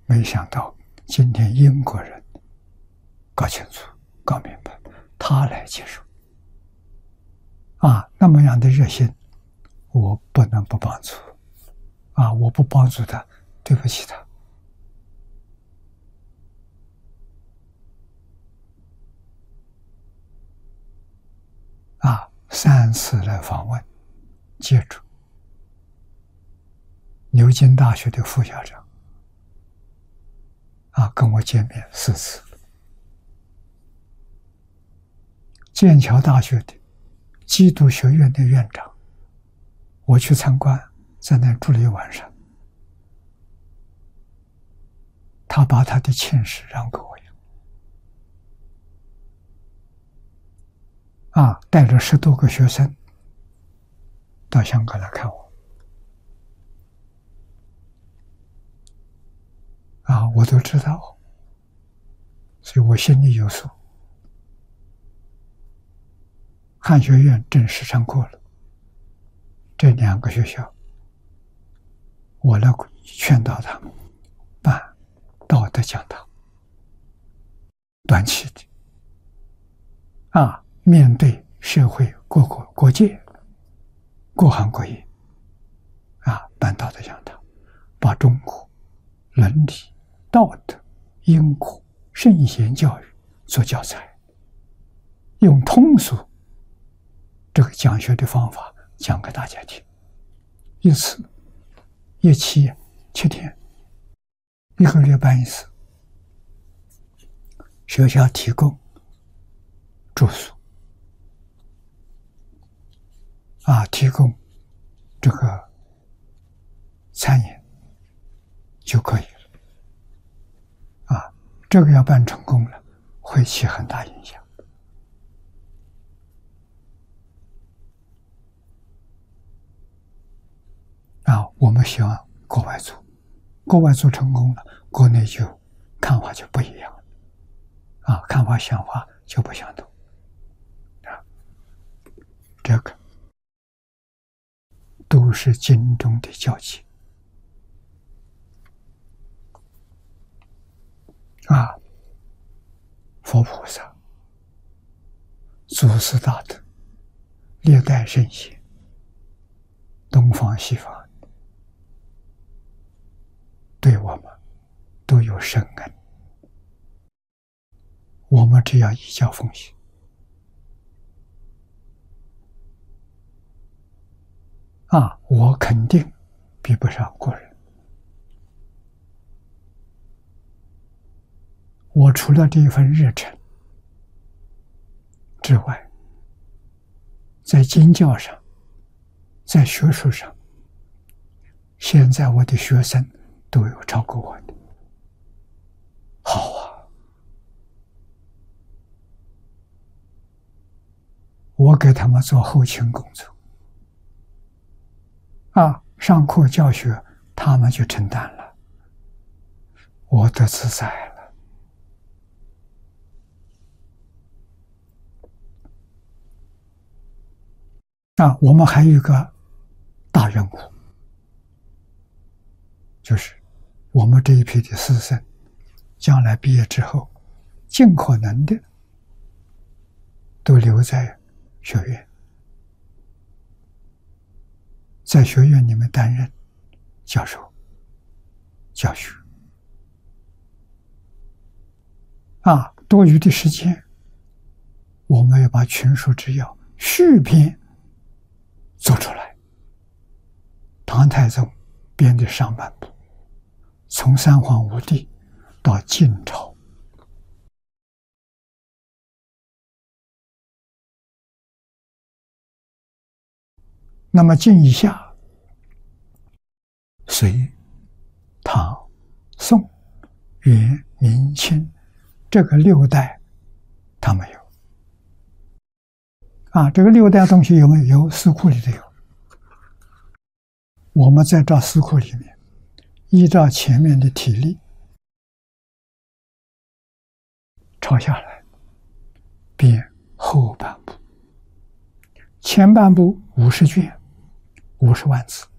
没想到今天英国人搞清楚、搞明白，他来接受。那么样的热心，我不能不帮助。我不帮助他，对不起他。3次来访问，接触牛津大学的副校长，跟我见面4次。剑桥大学的基督学院的院长，我去参观，在那住了1晚上，他把他的寝室让给我用，带着10多个学生到香港来看我，我都知道，所以我心里有数。汉学院正式上课了，这2个学校，我来劝导他们办道德讲堂，短期的，面对社会各国各界、各行各业，办道德讲堂，把中国伦理、道德、因果、圣贤教育做教材，用通俗这个讲学的方法讲给大家听。一次1期7天，1个月办1次，学校提供住宿，提供这个餐饮就可以了。这个要办成功了，会起很大影响。我们希望国外做，国外做成功了，国内就看法就不一样了，看法想法就不相同。这个都是经中的教诫。佛菩萨、祖师大德、历代圣贤，东方西方，对我们都有深恩，我们只要依教奉行，我肯定比不上国人。我除了这一份热忱之外，在经教上，在学术上，现在我的学生都有超过我的。好我给他们做后勤工作，上课教学他们就承担了，我得自在了。我们还有一个大任务，就是我们这一批的师生将来毕业之后，尽可能的都留在学院，在学院里面担任教授、教学。多余的时间，我们要把群书治要续编做出来。唐太宗编的上半部，从三皇五帝到晋朝，那么晋以下，隋、唐、宋、元、明、清，这个6代他没有。这个6代东西有没有？有，四库里头有。我们在这四库里面，依照前面的体例抄下来，编后半部。前半部50卷，50万字，